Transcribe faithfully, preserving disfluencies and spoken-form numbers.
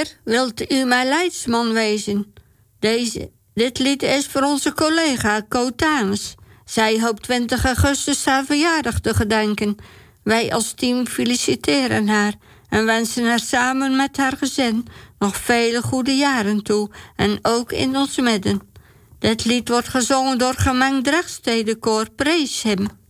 Heer, wilt u mijn leidsman wezen? Deze, dit lied is voor onze collega Kotanus. Zij hoopt twintig augustus haar verjaardag te gedenken. Wij als team feliciteren haar en wensen haar samen met haar gezin nog vele goede jaren toe en ook in ons midden. Dit lied wordt gezongen door gemengd Drachtstedenkoor Praise Him.